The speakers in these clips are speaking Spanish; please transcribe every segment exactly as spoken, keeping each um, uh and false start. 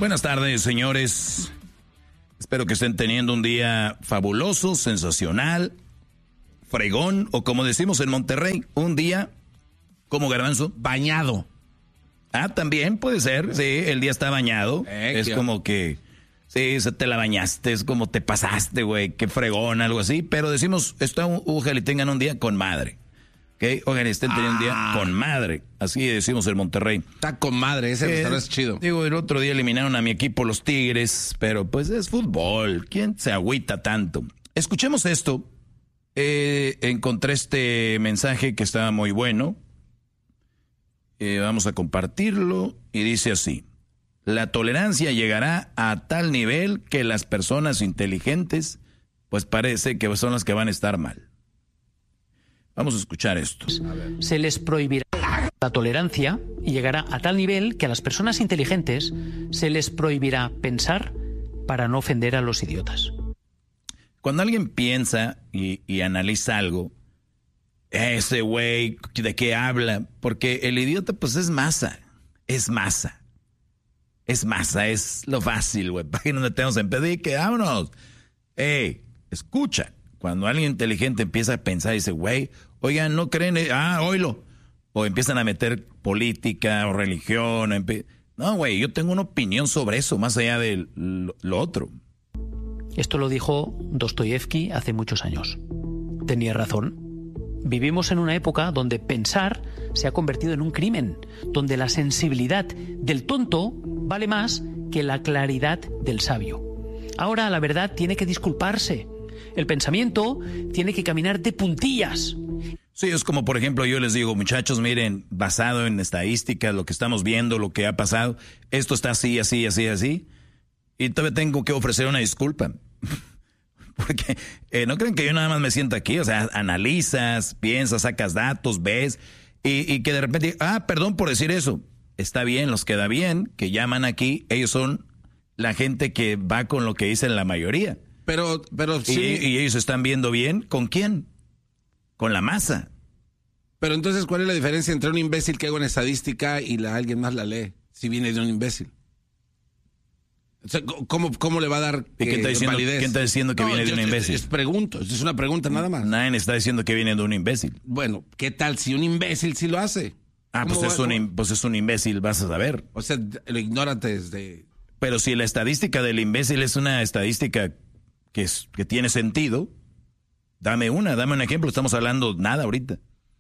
Buenas tardes, señores. Espero que estén teniendo un día fabuloso, sensacional, fregón, o como decimos en Monterrey, un día, ¿cómo, Garbanzo? Bañado. Ah, también puede ser, sí, el día está bañado. Eh, es como que, sí, se te la bañaste, es como te pasaste, güey, qué fregón, algo así. Pero decimos, está, ojalá y tengan un día con madre. ¿Ok? Ojalá estén teniendo ah. un día con madre. Así decimos en Monterrey. Está con madre, ese eh, restaurante es chido. Digo, el otro día eliminaron a mi equipo, los Tigres, pero pues es fútbol. ¿Quién se agüita tanto? Escuchemos esto. Eh, encontré este mensaje que estaba muy bueno. Eh, vamos a compartirlo y dice así: la tolerancia llegará a tal nivel que las personas inteligentes pues parece que son las que van a estar mal. Vamos a escuchar esto. Se les prohibirá la tolerancia y llegará a tal nivel que a las personas inteligentes se les prohibirá pensar para no ofender a los idiotas. Cuando alguien piensa y, y analiza algo, ese güey, ¿de qué habla? Porque el idiota, pues, es masa. Es masa. Es masa, es lo fácil, güey. ¿Para qué nos metemos en pedir? Que vámonos. Ey, escucha. Cuando alguien inteligente empieza a pensar y dice, güey, oigan, ¿no creen? Ah, oílo. O empiezan a meter política o religión. O empe... No, güey, yo tengo una opinión sobre eso, más allá de lo, lo otro. Esto lo dijo Dostoyevsky hace muchos años. Tenía razón. Vivimos en una época donde pensar se ha convertido en un crimen, donde la sensibilidad del tonto vale más que la claridad del sabio. Ahora la verdad tiene que disculparse. El pensamiento tiene que caminar de puntillas. Sí, es como, por ejemplo, yo les digo, muchachos, miren, basado en estadísticas, lo que estamos viendo, lo que ha pasado, esto está así, así, así, así, y todavía tengo que ofrecer una disculpa. Porque eh, no creen que yo nada más me siento aquí, o sea, analizas, piensas, sacas datos, ves, y, y que de repente, ah, perdón por decir eso, está bien, los queda bien, que llaman aquí, ellos son la gente que va con lo que dicen la mayoría. Pero, pero sí. Y, y ellos están viendo bien, ¿con quién? Con la masa. Pero entonces, ¿cuál es la diferencia entre un imbécil que haga una estadística y la, alguien más la lee, si viene de un imbécil? O sea, ¿cómo, cómo le va a dar ¿Y quién está diciendo, validez? ¿quién está diciendo que no, viene de un imbécil? Es, es pregunto, es una pregunta nada más. Nadie está diciendo que viene de un imbécil. Bueno, ¿qué tal si un imbécil sí lo hace? Ah, pues es, un, pues es un imbécil, vas a saber. O sea, lo ignórate desde... Pero si la estadística del imbécil es una estadística que, es, que tiene sentido, dame una, dame un ejemplo. Estamos hablando nada ahorita.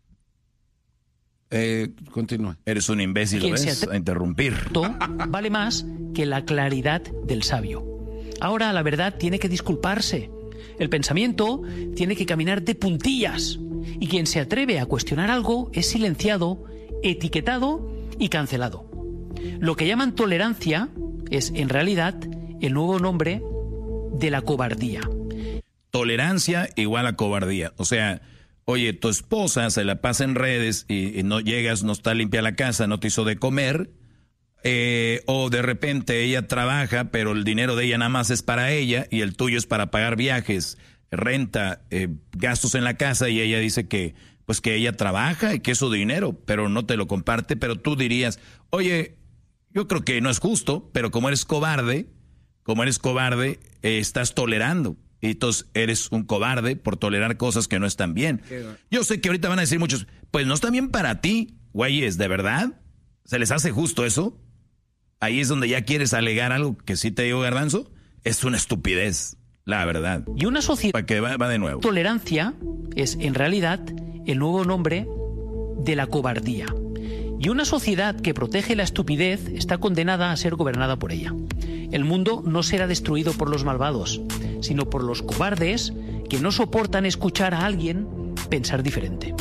Eh, continúa. Eres un imbécil, ¿lo ves? A interrumpir. Vale más que la claridad del sabio. Ahora la verdad tiene que disculparse. El pensamiento tiene que caminar de puntillas. Y quien se atreve a cuestionar algo es silenciado, etiquetado y cancelado. Lo que llaman tolerancia es, en realidad, el nuevo nombre de la cobardía. Tolerancia igual a cobardía. O sea, oye, tu esposa se la pasa en redes y, y no llegas, no está limpia la casa, no te hizo de comer, eh, o de repente ella trabaja, pero el dinero de ella nada más es para ella y el tuyo es para pagar viajes, renta, eh, gastos en la casa, y ella dice que pues que ella trabaja y que es su dinero, pero no te lo comparte. Pero tú dirías, oye, yo creo que no es justo, pero como eres cobarde, como eres cobarde, eh, estás tolerando. Y entonces eres un cobarde por tolerar cosas que no están bien. Yo sé que ahorita van a decir muchos, pues no está bien para ti, güeyes, ¿de verdad? ¿Se les hace justo eso? Ahí es donde ya quieres alegar algo que sí te digo, Garbanzo, es una estupidez, la verdad. Y una sociedad... Para que va, va de nuevo. Tolerancia es, en realidad, el nuevo nombre de la cobardía. Y una sociedad que protege la estupidez está condenada a ser gobernada por ella. El mundo no será destruido por los malvados, sino por los cobardes que no soportan escuchar a alguien pensar diferente.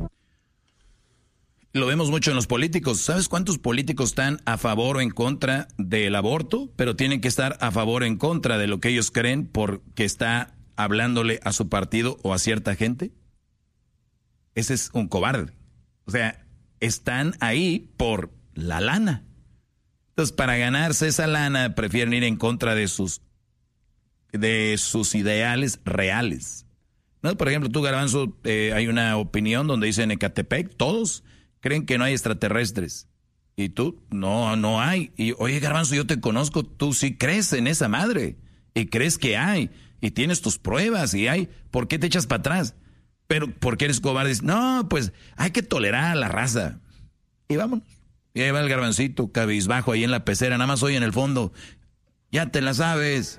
Lo vemos mucho en los políticos. ¿Sabes cuántos políticos están a favor o en contra del aborto? Pero tienen que estar a favor o en contra de lo que ellos creen porque está hablándole a su partido o a cierta gente. Ese es un cobarde. O sea, están ahí por la lana. Entonces, para ganarse esa lana, prefieren ir en contra de sus, de sus ideales reales. ¿No? Por ejemplo, tú, Garbanzo, eh, hay una opinión donde dicen en Ecatepec, todos creen que no hay extraterrestres. Y tú, no, no hay. Y oye, Garbanzo, yo te conozco, tú sí crees en esa madre. Y crees que hay. Y tienes tus pruebas y hay. ¿Por qué te echas para atrás? Pero, ¿por qué eres cobarde? No, pues hay que tolerar a la raza. Y vámonos. Y ahí va el Garbancito, cabizbajo ahí en la pecera, nada más hoy en el fondo. Ya te la sabes.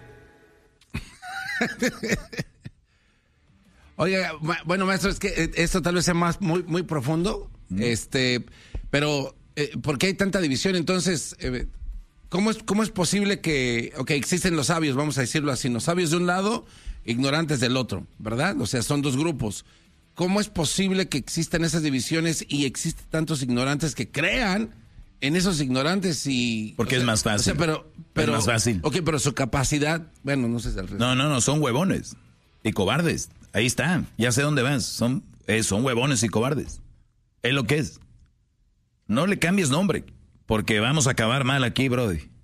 Oiga, bueno, maestro, es que esto tal vez sea más muy, muy profundo. Mm. Este, pero, eh, ¿por qué hay tanta división? Entonces, eh, ¿cómo es, cómo es posible que, ok, existen los sabios, vamos a decirlo así, los sabios de un lado, ignorantes del otro, ¿verdad? O sea, son dos grupos. ¿Cómo es posible que existan esas divisiones y existen tantos ignorantes que crean en esos ignorantes? Y porque o sea, es más fácil. O sea, pero, pero, es más fácil. Ok, pero su capacidad, bueno, no sé si al resto. No, no, no, son huevones y cobardes. Ahí está, ya sé dónde vas. Son, eh, son huevones y cobardes. Es lo que es. No le cambies nombre, porque vamos a acabar mal aquí, brody.